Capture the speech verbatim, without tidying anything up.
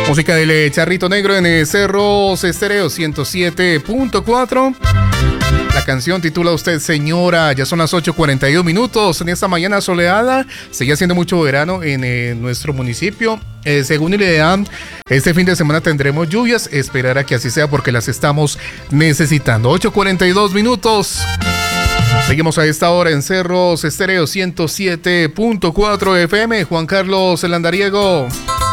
Música del Charrito Negro en Cerros Estéreo ciento siete punto cuatro. La canción titula Usted Señora. Ya son las ocho cuarenta y dos minutos en esta mañana soleada. Sigue haciendo mucho verano en eh, nuestro municipio. Eh, según el IDEAM, este fin de semana tendremos lluvias. Esperar a que así sea porque las estamos necesitando. ocho cuarenta y dos minutos. Seguimos a esta hora en Cerros Estéreo ciento siete punto cuatro F M. Juan Carlos Landariego.